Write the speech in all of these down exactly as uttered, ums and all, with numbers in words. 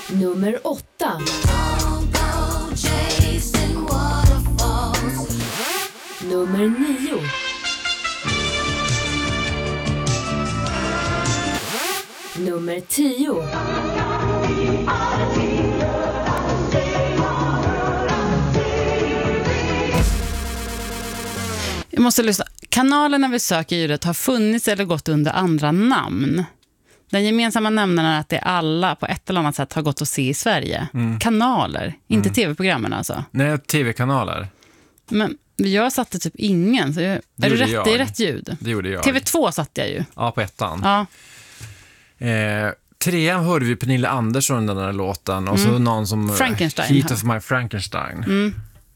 Nummer åtta. Nummer nio. Nummer tio. Jag måste lyssna. Kanalerna vi söker ljudet har funnits eller gått under andra namn. Den gemensamma nämnaren är att det alla på ett eller annat sätt har gått att se i Sverige. Mm. Kanaler, inte mm. tv-programmen alltså. Nej, tv-kanaler. Men jag satte typ ingen. Så jag, det är, det rätt, jag. det är rätt ljud. Det gjorde jag. T V två satte jag ju. Ja, på ettan. Ja. Eh, trean hörde vi Pernilla Andersson den där låten. Och mm. så någon som... Frankenstein. Heat of my Frankenstein. Mm.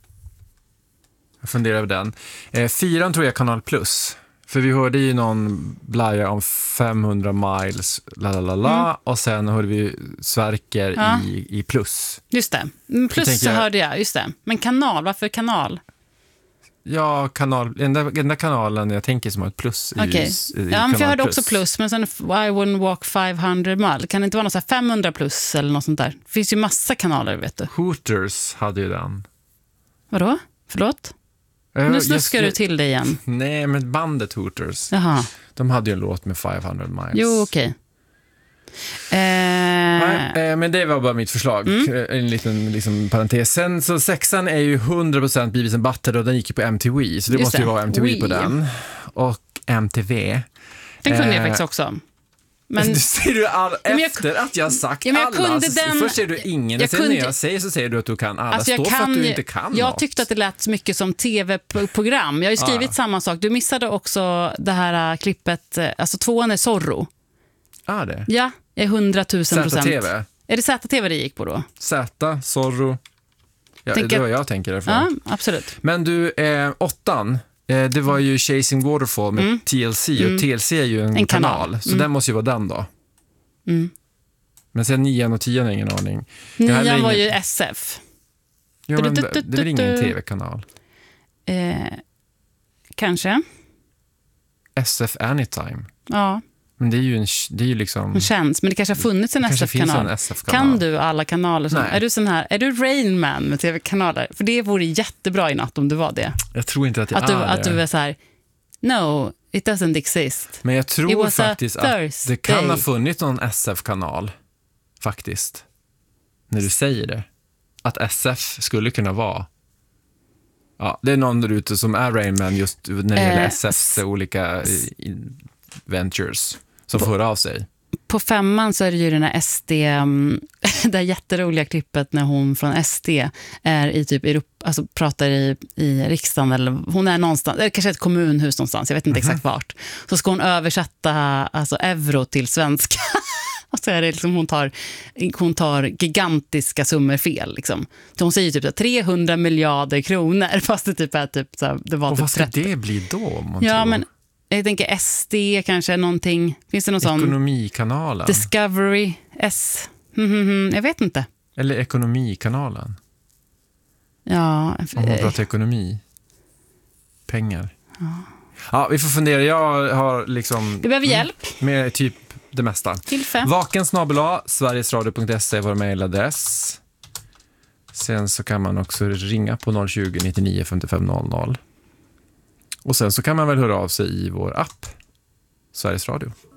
Jag funderar över den. Eh, fyran tror jag Kanal Plus. För vi hörde ju någon blaja om femhundra miles lalalala, mm. och sen hörde vi Sverker ja. i, i Plus. Just det. Plus så jag, hörde jag, just det. Men kanal, varför kanal? Ja, kanal, enda, enda kanalen jag tänker som har ett plus. Okej. Okay. Ja, men jag hörde plus. också plus, men sen I wouldn't walk femhundra mile. Kan det inte vara något så här femhundra plus eller något sånt där? Det finns ju massa kanaler, vet du. Hooters hade ju den. Vadå? Förlåt? Uh, nu sluskar du till dig igen. Nej, men bandet Hooters. Jaha. De hade ju en låt med femhundra miles. Jo, okej. Okay. Eh... Eh, men det var bara mitt förslag. Mm. En liten liksom, parentes. Sen så sexan är ju hundra procent Beavis and Butthead och den gick ju på M T V. Så det Just måste det. ju vara M T V Wii. på den. Och M T V. Den kunde eh... jag faktiskt också. Men du ser du all, efter jag, att jag har sagt ja, jag alla. Den, först säger du ingen, och sen kunde, när jag säger så säger du att du kan alla. Alltså Stå kan, för att du inte kan Jag något. tyckte att det lät så mycket som tv-program. Jag har ju skrivit ah. samma sak. Du missade också det här klippet, alltså tvåan är Zorro. Ja, ah, det. Ja, är hundratusen procent. Z T V. Är det Z T V det gick på då? Z, Zorro. Ja, det är vad jag tänker därifrån. Ja, absolut. Men du, eh, åttan. Det var ju Chasing Waterfall med mm. T L C. Mm. Och T L C är ju en, en kanal. kanal. Så mm. den måste ju vara den då. Mm. Men sen nian och tian har ingen aning. Nian var ingen... ju S F. Jo, men det, det är väl ingen tv-kanal? Eh, kanske. S F Anytime. Ja. Men det är ju, en, det är ju liksom... Det känns, men det kanske har funnits en S F-kanal. En S F-kanal. Kan du alla kanaler? Som, är du sån här, är du Rain Man med tv-kanaler? För det vore jättebra i natt om du var det. Jag tror inte att jag att du, är det. Att du är så här, no, it doesn't exist. Men jag tror faktiskt att det kan ha funnits någon S F-kanal. Faktiskt. När du säger det. Att S F skulle kunna vara... Ja, det är någon där ute som är Rain Man just när det gäller eh, S Fs olika ventures som får av sig. På femman så är det ju den här S D, det jätteroliga klippet när hon från S D är i typ Europa, alltså pratar i, i riksdagen, eller hon är någonstans, eller kanske ett kommunhus någonstans, jag vet inte mm-hmm. exakt vart. Så ska hon översätta alltså euro till svenska. Och så är det liksom, hon tar, hon tar gigantiska summor fel liksom. Så hon säger typ trehundra miljarder kronor, fast det typ är typ så här, det var och typ vad ska trettio. Det bli då? Man ja, tror. Men jag tänker S D kanske någonting. Finns det någon sån? Ekonomikanalen. Discovery S. Mm-hmm. Jag vet inte. Eller ekonomikanalen. Ja. Om man pratar ekonomi. Pengar. Ja. Ja, vi får fundera. Jag har liksom... Vi behöver hjälp. Med typ det mesta. Tillfä. Vaken snabel-a sverigesradio punkt se är vår mejladress. Sen så kan man också ringa på noll tjugo nittionio femtiofem noll noll. Och sen så kan man väl höra av sig i vår app Sveriges Radio.